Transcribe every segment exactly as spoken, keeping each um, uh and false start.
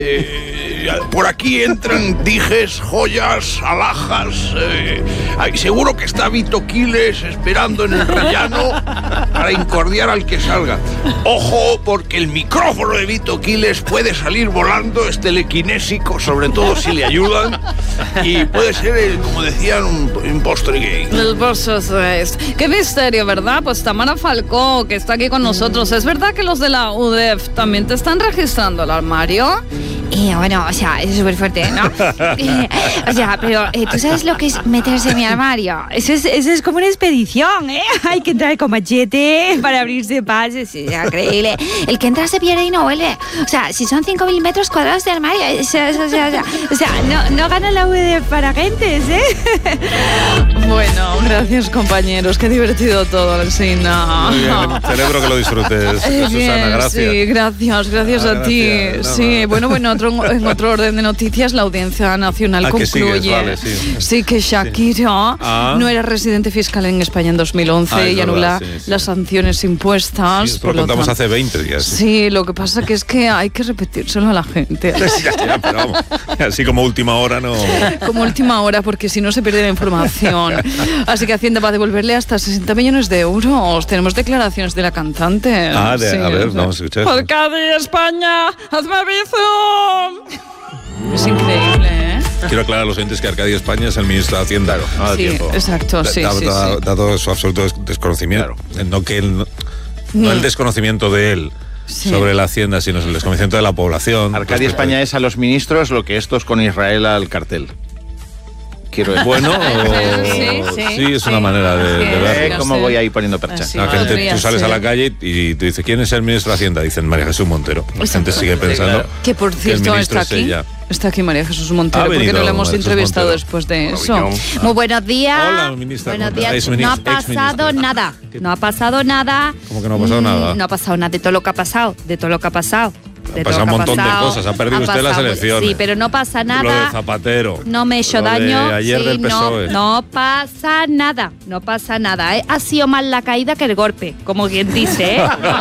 Eh, por aquí entran dijes, joyas, alhajas. Eh, ay, seguro que está Vito Quiles esperando en el rellano para incordiar al que salga. Ojo, porque el micrófono de Vito Quiles puede salir volando, es telequinésico, sobre todo si le ayudan. Y puede ser, el, como decían, un, un postre gay. El postre es. Qué misterio, ¿verdad? Pues Tamara Falcó, que está aquí con nosotros. ¿Es verdad que los de la U D E F también te están registrando el armario? Eh, bueno, o sea, es súper fuerte, ¿no? Eh, o sea, pero eh, ¿tú sabes lo que es meterse en mi armario? Eso es, eso es como una expedición, ¿eh? Hay que entrar con machete para abrirse pases, es increíble. El que entra se pierde y no vuelve. O sea, si son cinco mil metros cuadrados de armario, o sea, o sea, o sea, o sea no, no gana la U D E F para gentes, ¿eh? Bueno, gracias, compañeros. Qué divertido todo, Alsina. Muy bien, celebro que lo disfrutes, Eh, Susana, bien, gracias. Sí, gracias, gracias Ah, a ti. gracias. No, sí, no. bueno, bueno, otro, en otro orden de noticias, la Audiencia Nacional Ah, que concluye sigues, vale, sí. sí, que Shakira Ah. no era residente fiscal en España en dos mil once Ah, es y verdad, anula sí, sí. las sanciones impuestas. Sí, esto por lo lo contamos tanto- hace veinte días. Sí, lo que pasa que es que hay que repetírselo a la gente. Ya, ya, pero vamos, así como última hora no. Como última hora, porque si no se pierde la información. Así que Hacienda va a devolverle hasta sesenta millones de euros. Tenemos declaraciones de la cantante. Ah, de- a ver, o sea, vamos a escuchar. Por Cádiz, España, hazme bizum. Es increíble, ¿eh? Quiero aclarar a los oyentes que Arcadio España es el ministro de Hacienda. No da Sí, tiempo. exacto, sí, Da- sí, da- sí. Dado su absoluto des- desconocimiento. No que él, no, no el desconocimiento de él Sí. sobre la Hacienda, sino el desconocimiento de la población. Arcadia Respecto- España es a los ministros lo que estos con Israel al cartel. Quiero decir. Bueno, o- Sí, sí, sí, es una sí. manera de, de Sí, Eh, verlo. no ¿Cómo sé. voy a ir poniendo percha? Así La gente, podría tú sales a ser. la calle y te dice, ¿quién es el ministro de Hacienda? Dicen María Jesús Montero. La Exacto. gente sigue pensando claro. Que por que el cierto ministro está es aquí. ella. Está aquí María Jesús Montero, Ha porque venido no la hemos María Jesús entrevistado Montero. después de eso. Maravillón. Muy buenos días. Hola, ministra. Buenos ¿Cómo días. estás? No ha Exministra- pasado exministra. nada. No ha pasado nada. ¿Cómo que no ha pasado Mm, nada? No ha pasado nada de todo lo que ha pasado. De todo lo que ha pasado. De Ha todo pasado lo un que montón de pasado. cosas. Ha perdido Han usted las pasado- elecciones. Sí, pero no pasa Lo de nada. Zapatero. No me he hecho Lo de daño. ayer sí, del P S O E. no, no pasa nada. No pasa nada. ¿eh? Ha sido más la caída que el golpe, como quien dice. ¿eh? No.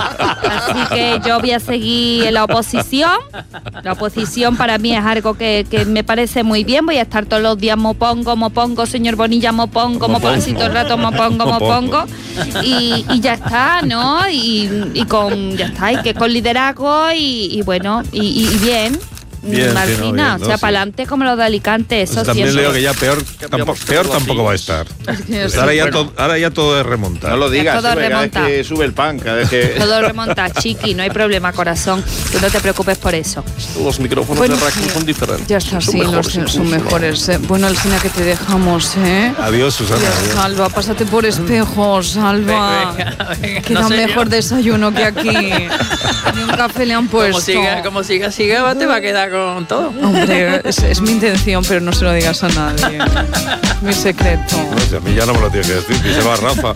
Así que yo voy a seguir en la oposición. La oposición para mí es algo que, que me parece muy bien. Voy a estar todos los días mopongo, mopongo, señor Bonilla, mopongo, mopongo. Así todo el rato mopongo, mopongo. Y, y ya está, ¿no? Y, y con, ya está, y que con liderazgo y, y bueno, y, y bien. Bien, sí, Martina, no, bien, o no, sea, sí. para adelante como los de Alicante, eso Pues también siempre. leo que ya peor, tampoco, peor tampoco va a estar. que sí, ahora, ya bueno. to- ahora ya todo es remontar. No lo digas, Todo sube, cada vez remonta. que sube el pan, cada vez que... Todo remonta, chiqui, no hay problema, corazón. Tú no te preocupes por eso. Los micrófonos Bueno, de Rack sí. son diferentes. Ya está, son sí, mejores los, son incluso. mejores. eh. Bueno, Alsina, que te dejamos, ¿eh? Adiós, Susana. Ya, adiós. Salva, pásate por espejo, Salva. Venga, venga, Que no da sé mejor yo. desayuno que aquí. Ni un café le han puesto. Como siga, como siga, siga, te va a quedar con todo. Hombre, es, es mi intención, pero no se lo digas a nadie. Mi secreto. No, si a mí ya no me lo tienes que decir, díselo a Rafa.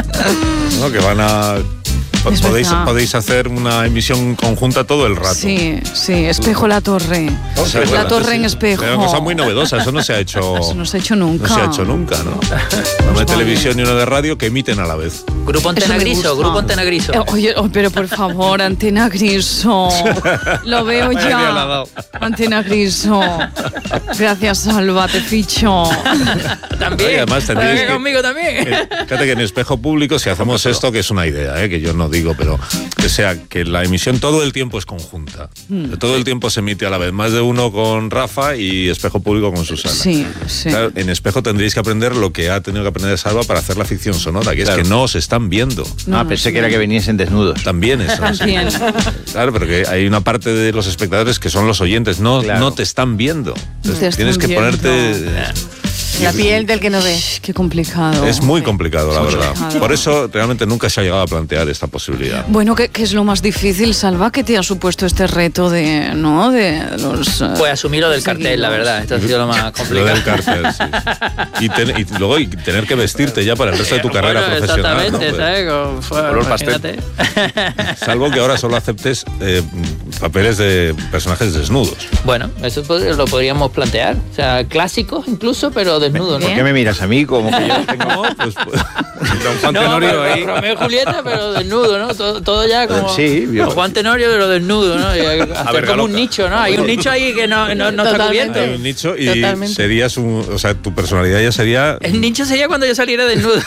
No, que van a... po- Es Podéis, verdad. podéis hacer una emisión conjunta todo el rato. Sí, sí, espejo la torre. O sea, la bueno, torre sí, en espejo. Es una cosa muy novedosa, eso no se ha hecho... Eso no se ha hecho nunca. No se ha hecho nunca, ¿no? Uno de televisión y uno de radio que emiten a la vez. Grupo Antena Eso me Griso, gusta. Grupo Antena Griso. Eh, Oye, oh, pero por favor, Antena Griso. Lo veo Ya le ha ya. dado. Antena Griso. Gracias, Salva, te ficho. También. Y además ¿Para tendríais que que- conmigo también? Eh, Fíjate que en espejo público, si hacemos esto, que es una idea, ¿eh? que yo no digo, pero que sea que la emisión todo el tiempo es conjunta. Hmm. Todo el tiempo se emite a la vez, más de uno con Rafa y espejo público con Susana. Sí, sí. Claro, en espejo tendréis que aprender lo que ha tenido que aprender Salva para hacer la ficción sonora, que Claro. es que no os están viendo. Ah, pensé que era que viniesen desnudos. También eso. sí. También. Claro, pero que hay una parte de los espectadores que son los oyentes, no, Claro. no te están viendo. Entonces, te están tienes que viendo. ponerte... La piel del que no ve. Qué complicado. Es muy complicado, la Es verdad. complicado. Por eso realmente nunca se ha llegado a plantear esta posibilidad. Bueno, ¿qué, qué es lo más difícil, Salva, que te ha supuesto este reto de, ¿no? De los... eh, Pues asumir lo del cartel, la verdad. Esto ha sido lo más Lo complicado. del cárcel, sí, sí. Y, ten- y luego y tener que vestirte ya para el resto de tu carrera Bueno, profesional. ¿no? Exactamente, Pues, ¿sabes? Como, fue- color pastel. imagínate. salvo que ahora solo aceptes eh, papeles de personajes desnudos. Bueno, eso pod- lo podríamos plantear. O sea, clásicos incluso, pero desnudos, ¿Por ¿no? qué me miras a mí? Como que yo tengo... No, pues, pues, don Juan No, Tenorio pero ahí. Romeo y Julieta, pero desnudo, ¿no? Todo, todo ya como... Sí, yo- como Juan Tenorio, pero desnudo, ¿no? Y hacer ver, como un Galoca. nicho, ¿no? Hay un nicho ahí que no, no, no está Totalmente. cubierto. Hay un nicho y Totalmente. serías un, o sea, tu personalidad ya sería, El nicho sería cuando yo saliera desnudo.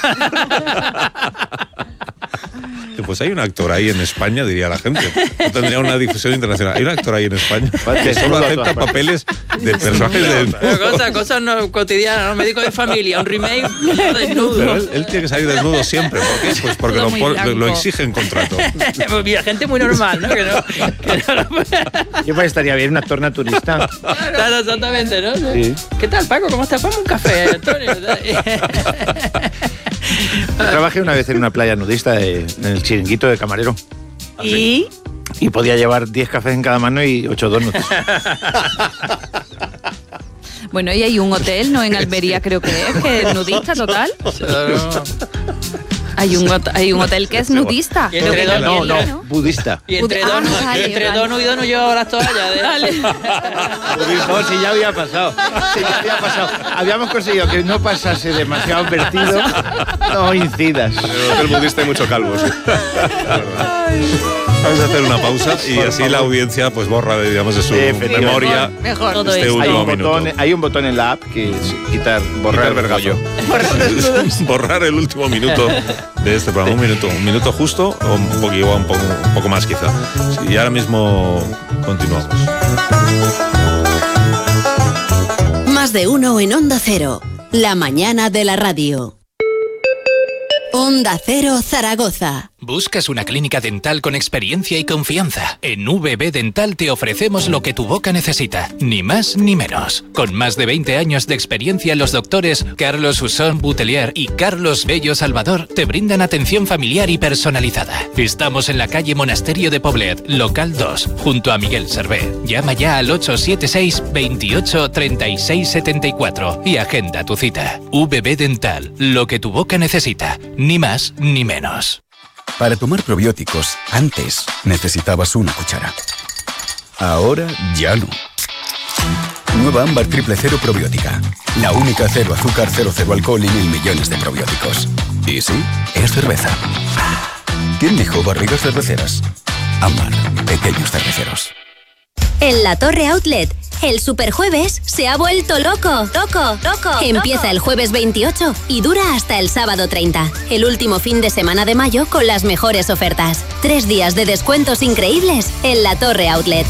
pues hay un actor ahí en España, diría la gente. No tendría una difusión internacional. Hay un actor ahí en España que solo Desnudo a acepta todas partes. papeles de personajes Pero desnudos. cosas, cosas no cotidianas, ¿no? Médico de familia, un remake desnudo. Pero él, él tiene que salir desnudo siempre. ¿Por qué? Pues porque Todo lo, muy pon- blanco. lo exige en contrato. Pues mira, gente muy normal, ¿no? Que no, que no lo- Yo pues estaría bien un actor naturista. Claro, exactamente, ¿no? Sí. ¿Qué tal, Paco? ¿Cómo estás? Ponme un café, Antonio. Yo trabajé una vez en una playa nudista de- en el chiringuito de camarero. Y Y podía llevar diez cafés en cada mano y ocho donuts. Bueno, y hay un hotel, ¿no? En Almería creo que es, que es nudista total. Hay un, hot- hay un hotel que es nudista. Y entre Creo que dos- No, también, no, budista. Y entre Ah, Donu, vale, y entre vale. Donu y Donu yo las toallas. De... No, si ya había pasado. Si ya había pasado. Habíamos conseguido que no pasase demasiado vertido. No incidas. En el hotel budista hay mucho calvo, sí. Vamos a hacer una pausa y Por así favor. la audiencia pues borra, de, digamos, de su Efectivamente. memoria mejor. Todo este esto. Hay último un, botón, minuto. hay un botón en la app que es quitar, borrar el vergazo. vergallo. Borrar el último minuto de este programa, un minuto, un minuto justo o un poquito, un poco, un poco más quizá. Sí, y ahora mismo continuamos. Más de uno en Onda Cero. La mañana de la radio. Onda Cero Zaragoza. ¿Buscas una clínica dental con experiencia y confianza? En V B Dental te ofrecemos lo que tu boca necesita, ni más ni menos. Con más de veinte años de experiencia, los doctores Carlos Usón Butelier y Carlos Bello Salvador te brindan atención familiar y personalizada. Estamos en la calle Monasterio de Poblet, local dos, junto a Miguel Servé. Llama ya al ocho siete seis, veintiocho, treinta y seis setenta y cuatro y agenda tu cita. V B Dental, lo que tu boca necesita, ni más ni menos. Para tomar probióticos, antes necesitabas una cuchara. Ahora ya no. Nueva Ámbar Triple Cero Probiótica. La única cero azúcar, cero, cero alcohol y mil millones de probióticos. Y sí, es cerveza. ¿Quién dijo barrigas cerveceras? Ámbar, pequeños cerveceros. En la Torre Outlet, el Superjueves se ha vuelto loco. Loco, loco. Empieza el jueves veintiocho y dura hasta el sábado treinta. El último fin de semana de mayo con las mejores ofertas. Tres días de descuentos increíbles en la Torre Outlet.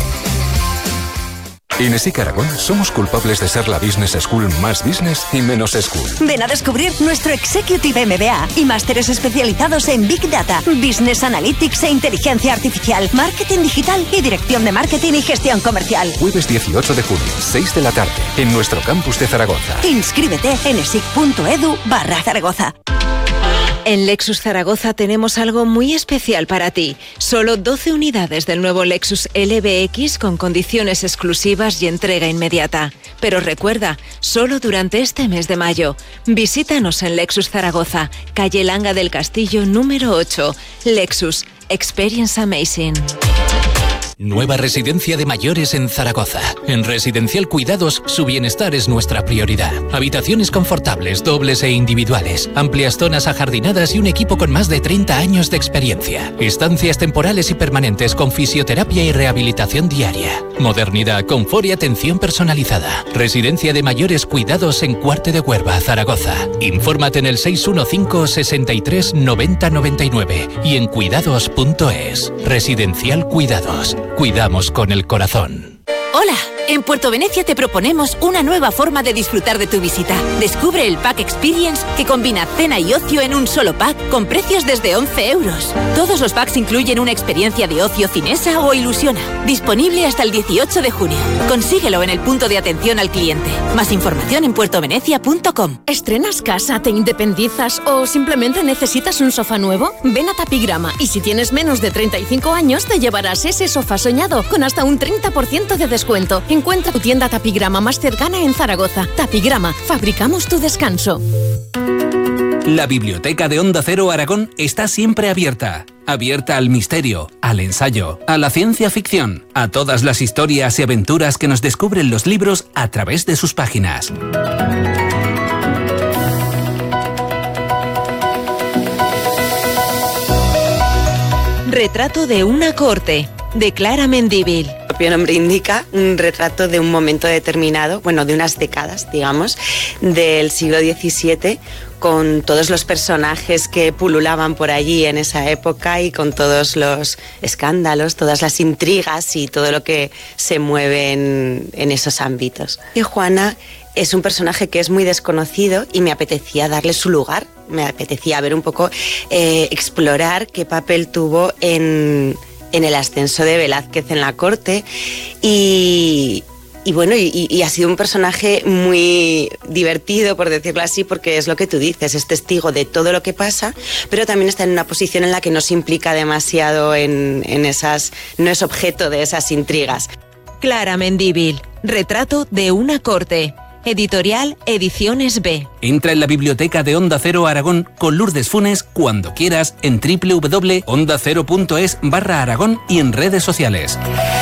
Inés y Aragón somos culpables de ser la business school más business y menos school. Ven a descubrir nuestro Executive M B A y másteres especializados en Big Data, Business Analytics e Inteligencia Artificial, Marketing Digital y Dirección de Marketing y Gestión Comercial. Jueves dieciocho de junio, seis de la tarde, en nuestro campus de Zaragoza. Inscríbete en esic.edu barra Zaragoza. En Lexus Zaragoza tenemos algo muy especial para ti. Solo doce unidades del nuevo Lexus L B X con condiciones exclusivas y entrega inmediata. Pero recuerda, solo durante este mes de mayo. Visítanos en Lexus Zaragoza, calle Langa del Castillo número ocho. Lexus, Experience Amazing. Nueva residencia de mayores en Zaragoza. En Residencial Cuidados, su bienestar es nuestra prioridad. Habitaciones confortables, dobles e individuales, amplias zonas ajardinadas y un equipo con más de treinta años de experiencia. Estancias temporales y permanentes con fisioterapia y rehabilitación diaria. Modernidad, confort y atención personalizada. Residencia de mayores Cuidados en Cuarte de Huerva, Zaragoza. Infórmate en el seis uno cinco, sesenta y tres, noventa, noventa y nueve y en cuidados punto es. Residencial Cuidados. Cuidamos con el corazón. Hola, en Puerto Venecia te proponemos una nueva forma de disfrutar de tu visita. Descubre el Pack Experience que combina cena y ocio en un solo pack con precios desde once euros. Todos los packs incluyen una experiencia de ocio cinesa o ilusiona. Disponible hasta el dieciocho de junio. Consíguelo en el punto de atención al cliente. Más información en puerto venecia punto com. ¿Estrenas casa, te independizas o simplemente necesitas un sofá nuevo? Ven a Tapigrama y si tienes menos de treinta y cinco años te llevarás ese sofá soñado con hasta un treinta por ciento de descuento. Encuentra tu tienda Tapigrama más cercana en Zaragoza. Tapigrama, fabricamos tu descanso. La biblioteca de Onda Cero Aragón está siempre abierta. Abierta al misterio, al ensayo, a la ciencia ficción, a todas las historias y aventuras que nos descubren los libros a través de sus páginas. Retrato de una corte, de Clara Mendívil. El propio nombre indica un retrato de un momento determinado, bueno, de unas décadas, digamos, del siglo diecisiete, con todos los personajes que pululaban por allí en esa época y con todos los escándalos, todas las intrigas y todo lo que se mueve en, en esos ámbitos. Y Juana es un personaje que es muy desconocido y me apetecía darle su lugar, me apetecía ver un poco, eh, explorar qué papel tuvo en, en el ascenso de Velázquez en la corte y... Y bueno, y, y ha sido un personaje muy divertido, por decirlo así, porque es lo que tú dices, es testigo de todo lo que pasa, pero también está en una posición en la que no se implica demasiado en, en esas, no es objeto de esas intrigas. Clara Mendívil, retrato de una corte. Editorial Ediciones B. Entra en la biblioteca de Onda Cero Aragón con Lourdes Funes cuando quieras en doble u doble u doble u punto onda cero punto es barra Aragón y en redes sociales.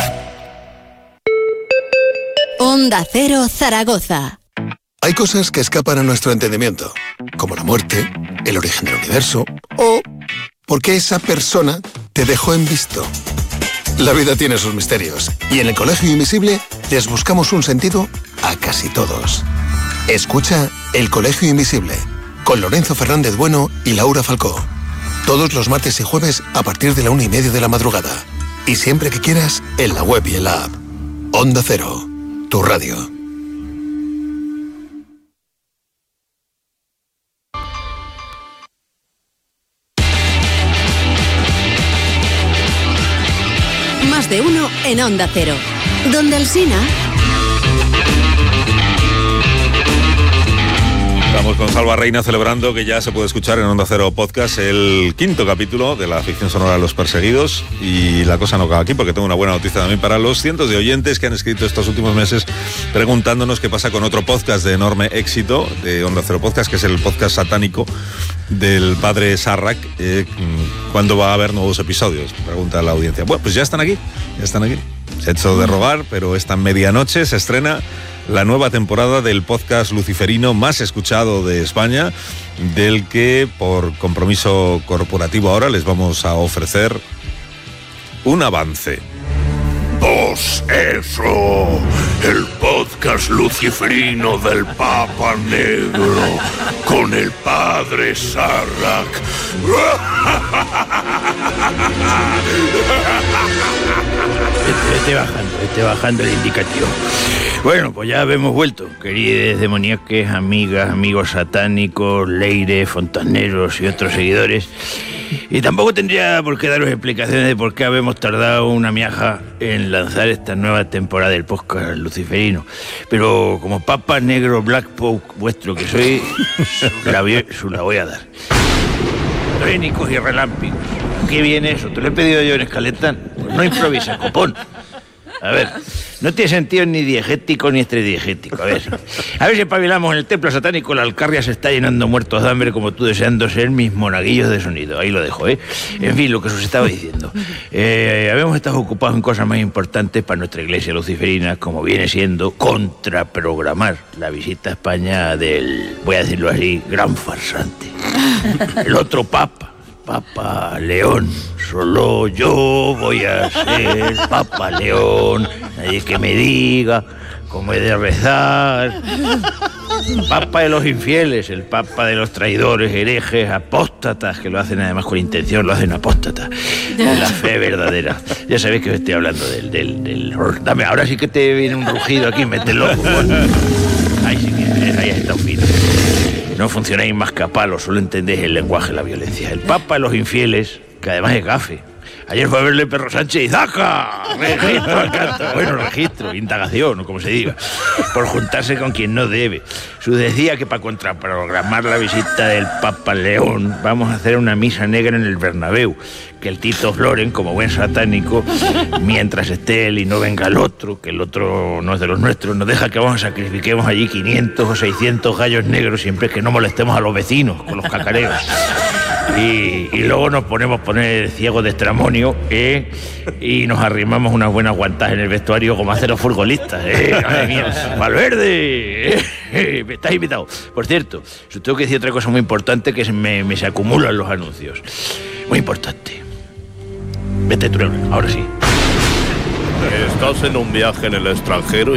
Onda Cero Zaragoza. Hay cosas que escapan a nuestro entendimiento, como la muerte, el origen del universo o por qué esa persona te dejó en visto. La vida tiene sus misterios y en el Colegio Invisible les buscamos un sentido a casi todos. Escucha El Colegio Invisible con Lorenzo Fernández Bueno y Laura Falcó. Todos los martes y jueves a partir de la una y media de la madrugada. Y siempre que quieras en la web y en la app. Onda Cero. Tu radio. Más de uno en Onda Cero. Donde Alsina. Estamos con Salva Reina celebrando que ya se puede escuchar en Onda Cero Podcast el quinto capítulo de la ficción sonora Los Perseguidos, y la cosa no acaba aquí porque tengo una buena noticia también para los cientos de oyentes que han escrito estos últimos meses preguntándonos qué pasa con otro podcast de enorme éxito de Onda Cero Podcast, que es el podcast satánico del padre Sarrak. Eh, ¿Cuándo va a haber nuevos episodios? Pregunta la audiencia. Bueno, pues ya están aquí, ya están aquí. Se ha hecho de rogar, pero esta medianoche se estrena la nueva temporada del podcast luciferino más escuchado de España, del que por compromiso corporativo ahora les vamos a ofrecer un avance. Pues eso, el podcast luciferino del Papa Negro con el padre Sarrak. Vete bajando, vete bajando el indicativo. Bueno, pues ya hemos vuelto, queridos demoníaques, amigas, amigos satánicos, leires, fontaneros y otros seguidores. Y tampoco tendría por qué daros explicaciones de por qué habemos tardado una miaja en lanzar esta nueva temporada del podcast luciferino. Pero como Papa Negro Black Pope vuestro que soy, la voy, la voy a dar. Trénicos y relámpagos. ¿Qué viene eso? ¿Te lo he pedido yo en escaleta? Pues no improvisa, copón. A ver, no tiene sentido ni diegético ni estrediegético. A ver, a ver si espabilamos en el templo satánico. La Alcarria se está llenando muertos de hambre como tú, deseando ser mis monaguillos de sonido. Ahí lo dejo, ¿eh? En fin, lo que os estaba diciendo. Eh, habíamos estado ocupados en cosas más importantes para nuestra iglesia luciferina, como viene siendo contraprogramar la visita a España del, voy a decirlo así, gran farsante. El otro papa. Papa León, solo yo voy a ser Papa León, nadie que me diga cómo he de rezar. Papa de los infieles, el papa de los traidores, herejes, apóstatas, que lo hacen además con intención, lo hacen apóstatas, de la fe verdadera. Ya sabéis que os estoy hablando del, del, del... Dame, ahora sí que te viene un rugido aquí, mételo. Ahí sí que, ahí está un fino. No funcionáis más que a palo, solo entendéis el lenguaje de la violencia. El papa de los infieles, que además es gafe, Ayer fue a verle Perro Sánchez y ¡zaca! Registro al canto. Bueno, registro, indagación, o como se diga. Por juntarse con quien no debe. Su decía que para contraprogramar la visita del Papa León vamos a hacer una misa negra en el Bernabéu. Que el Tito Floren, como buen satánico, mientras esté él y no venga el otro, que el otro no es de los nuestros, nos deja que vamos a sacrifiquemos allí quinientos o seiscientos gallos negros siempre que no molestemos a los vecinos con los cacareos. Y, y luego nos ponemos a poner ciegos de estramonio, ¿eh? Y nos arrimamos unas buenas guantas en el vestuario como hacer los futbolistas, ¿eh? ¡Madre mía! ¡Valverde! ¿Eh? ¿Eh? Me estás invitado. Por cierto, os tengo que decir otra cosa muy importante que se me, me se acumulan los anuncios. Muy importante. Vete tú, ahora sí. ¿Estás en un viaje en el extranjero